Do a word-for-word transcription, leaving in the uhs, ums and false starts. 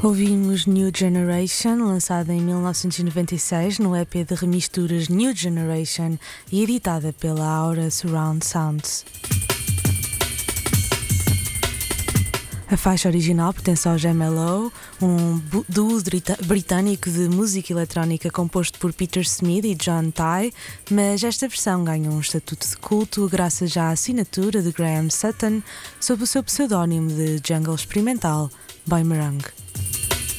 Ouvimos New Generation, lançada em mil novecentos e noventa e seis no E P de remisturas New Generation e editada pela Aura Surround Sounds. A faixa original pertence ao Jam L O, um duo britânico de música eletrónica composto por Peter Smith e John Tye, mas esta versão ganhou um estatuto de culto graças à assinatura de Graham Sutton sob o seu pseudónimo de Jungle Experimental, Boomerang.